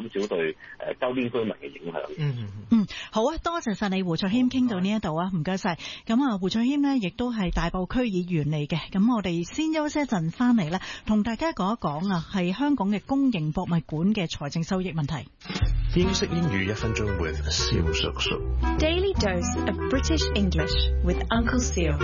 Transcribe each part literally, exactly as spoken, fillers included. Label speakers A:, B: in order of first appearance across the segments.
A: 減少對誒周邊居民嘅影響。
B: 嗯嗯，好啊，多謝晒你胡卓謙，傾到呢一度啊，唔該晒。咁啊，胡卓謙呢亦都係大埔區議員嚟嘅。咁我哋先休息一陣，翻嚟咧，同大家講一講啊，係香港嘅公營博物館嘅財政收益問題。
C: 英式英語一分鐘 with 蕭叔叔。
D: Daily dose of British English with Uncle Seal。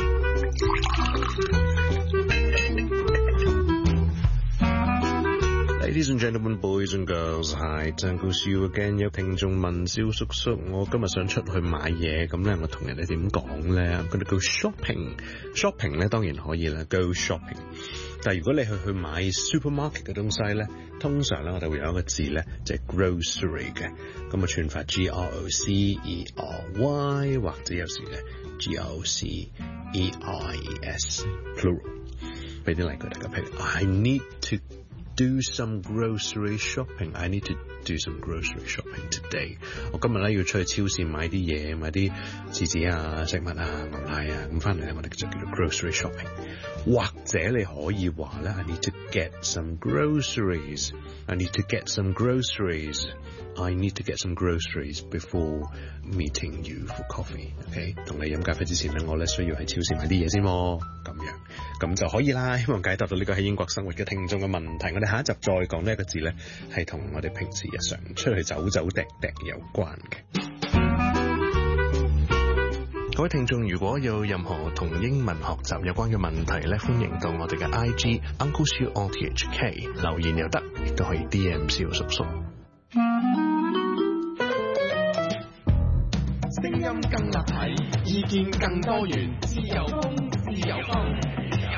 C: Ladies and gentlemen, boys and girls, hi, Uncle Seal again。有聽眾問蕭叔叔，我今日想出去買嘢，咁咧我同人哋點講咧？I'm gonna go shopping。shopping 咧當然可以啦 ，go shopping。但係如果你去去買 supermarket 嘅東西咧，通常咧我哋會有一個字咧，就係 grocery 嘅，咁啊串法 G R O C E R Y 或者有時咧 G R O C E R E S plural。俾啲例句大家，譬如 I need to do some grocery shopping. I need to do some grocery shopping today. 我今日咧要出去超市買啲嘢，買啲廁紙啊、食物啊、牛奶啊，咁翻嚟咧我哋就叫做 grocery shopping。或者你可以話咧 I need to get some groceries. I need to get some groceries. I need to get some groceries before meeting you for coffee. OK， 同你飲咖啡之前咧，我咧需要喺超市買啲嘢先喎。咁樣咁就可以啦。希望解答到呢個喺英國生活嘅聽眾嘅問題。我哋下一集再講呢一個字咧，係同我哋平時日常出去走走趯趯有關嘅。各位聽眾，如果有任何同英文學習有關嘅問題咧，歡迎到我哋嘅 I G Uncle Seal R T H K 留言又得，亦都可以 D M 蕭叔叔。
E: 聲音更立體，意見更多元，自由風，自由風。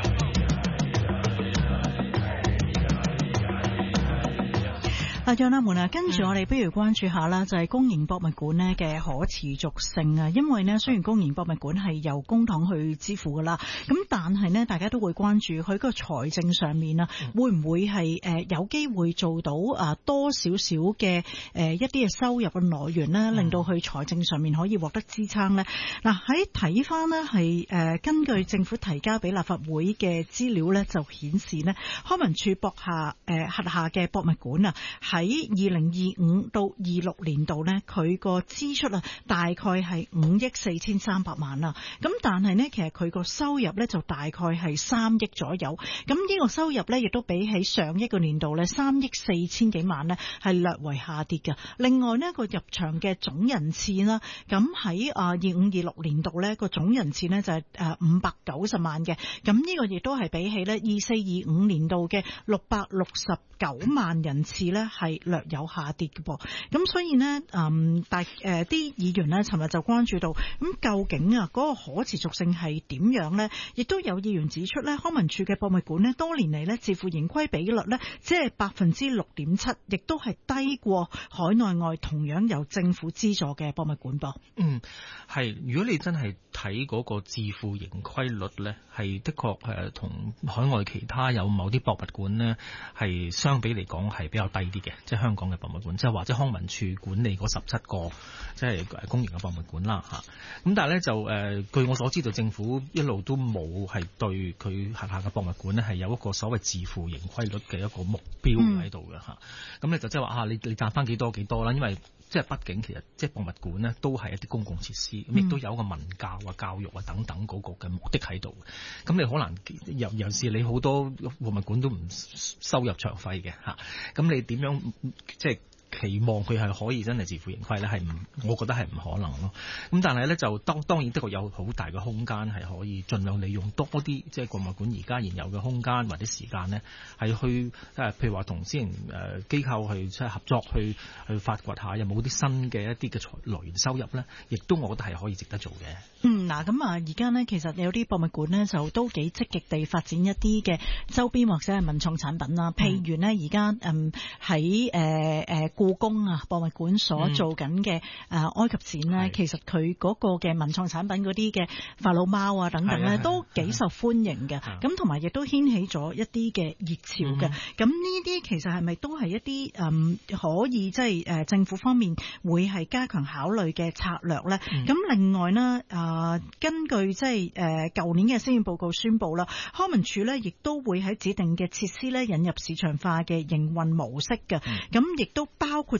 B: 啊，張立門啊，跟住我哋不如關注下啦，就係公營博物館呢嘅可持續性啊。因為呢，雖然公營博物館係由公帑去支付噶啦，咁但係呢，大家都會關注佢個財政上面啊，會唔會係誒有機會做到啊多少少嘅誒一啲嘅收入嘅來源呢，令到佢財政上面可以獲得支撐呢？嗱，喺睇翻呢係誒根據政府提交俾立法會嘅資料呢，就顯示呢康文署轄下誒轄下嘅博物館啊，喺二零二五到二六年度呢，佢個支出啊大概係五億四千三百萬啦。咁但係呢，其實佢個收入呢就大概係三億左右。咁呢個收入呢，亦都比起上一個年度呢三億四千幾萬呢係略為下跌嘅。另外呢個入場嘅總人次啦，咁喺啊二五二六年度呢個總人次呢就係誒五百九十萬嘅。咁呢個亦都係比起呢二四二五年度嘅六百六十九萬人次呢係略有下跌嘅噃。咁所以呢，嗯，大誒啲議員呢，尋日就關注到，咁究竟啊嗰個可持續性係點樣呢？亦都有議員指出呢，康文署嘅博物館呢，多年嚟呢自負盈虧比率呢，只係百分之六點七，亦都係低過海內外同樣由政府資助嘅博物館噃。
F: 嗯，係。如果你真係睇嗰個自負盈虧率呢，係的確誒同海外其他有某啲博物館呢，係相比嚟講係比較低啲嘅，即係香港嘅博物館，即係或者康文署管理嗰十七個即係公營嘅博物館啦嚇。咁但係咧就誒、呃，據我所知道，政府一路都冇係對佢轄下嘅博物館呢係有一個所謂自負盈虧率嘅一個目標喺度嘅嚇。咁你、嗯、就即係話啊，你你賺翻幾多幾多啦？因為即係畢竟其實即係博物館呢都係一啲公共設施，咁亦都有一個文教啊、教育啊等等嗰個嘅目的喺度。咁你可能尤尤其是你好多博物館都唔收入場費嘅嚇，咁你點樣即係期望佢係可以真係自負盈虧咧？係唔，我覺得係唔可能咯。咁但係咧就當當然的確有好大嘅空間係可以盡量利用多啲即係博物館而家現有嘅空間或者時間咧，係去誒譬如話同私人誒機構去即係合作去去發掘下有冇啲新嘅一啲嘅財來源收入咧，亦都我覺得係可以值得做嘅。
B: 嗯，嗱咁啊，而家呢，其實有啲博物館呢，就都幾積極地發展一啲嘅周邊或者係文創產品啦。譬如呢，而家嗯喺誒誒故宮啊博物館所做緊嘅誒埃及展呢，嗯、其實佢嗰個嘅文創產品嗰啲嘅法老貓啊等等咧，都幾受歡迎嘅。咁同埋亦都掀起咗一啲嘅熱潮嘅。咁呢啲其實係咪都係一啲嗯可以即係誒政府方面會係加強考慮嘅策略咧？咁、嗯、另外呢。啊、呃。根據即係誒舊年嘅施政報告宣布啦，康文署咧亦都會喺指定嘅設施咧引入市場化嘅營運模式嘅，咁亦都包括